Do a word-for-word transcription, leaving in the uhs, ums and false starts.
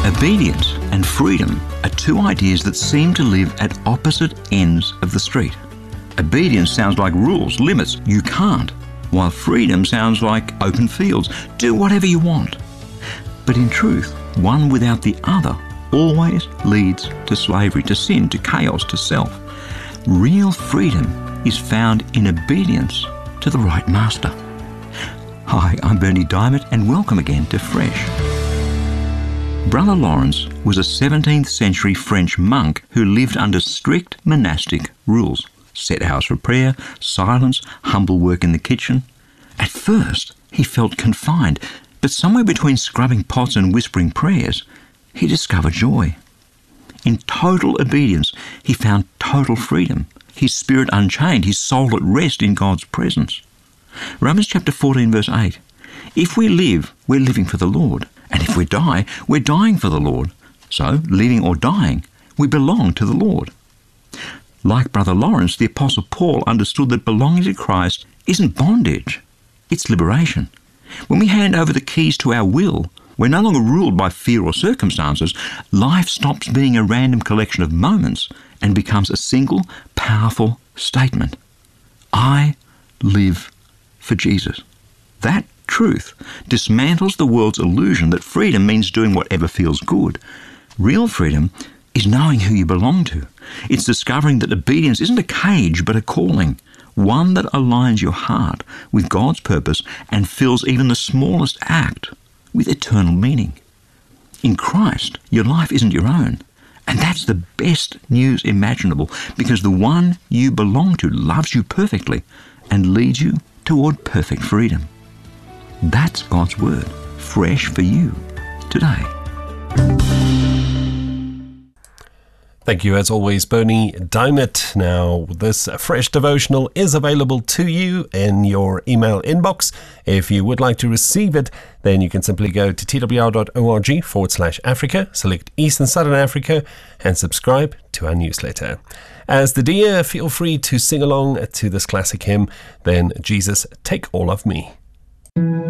Obedience and freedom are two ideas that seem to live at opposite ends of the street. Obedience sounds like rules, limits, you can't, while freedom sounds like open fields, do whatever you want. But in truth, one without the other always leads to slavery, to sin, to chaos, to self. Real freedom is found in obedience to the right master. Hi, I'm Berni Dymet, and welcome again to Fresh. Brother Lawrence was a seventeenth century French monk who lived under strict monastic rules. Set hours for prayer, silence, humble work in the kitchen. At first, he felt confined, but somewhere between scrubbing pots and whispering prayers, he discovered joy. In total obedience, he found total freedom, his spirit unchained, his soul at rest in God's presence. Romans chapter fourteen, verse eight. If we live, we're living for the Lord. And if we die, we're dying for the Lord. So, living or dying, we belong to the Lord. Like Brother Lawrence, the Apostle Paul understood that belonging to Christ isn't bondage, it's liberation. When we hand over the keys to our will, we're no longer ruled by fear or circumstances. Life stops being a random collection of moments and becomes a single, powerful statement. I live for Jesus. That truth dismantles the world's illusion that freedom means doing whatever feels good. Real freedom is knowing who you belong to. It's discovering that obedience isn't a cage but a calling, one that aligns your heart with God's purpose and fills even the smallest act with eternal meaning. In Christ, your life isn't your own. And that's the best news imaginable, because the one you belong to loves you perfectly and leads you toward perfect freedom. That's God's Word, fresh for you today. Thank you, as always, Berni Dymet. Now, this fresh devotional is available to you in your email inbox. If you would like to receive it, then you can simply go to twr.org forward slash Africa, select East and Southern Africa, and subscribe to our newsletter. As the deer, feel free to sing along to this classic hymn, then Jesus, Take All of Me.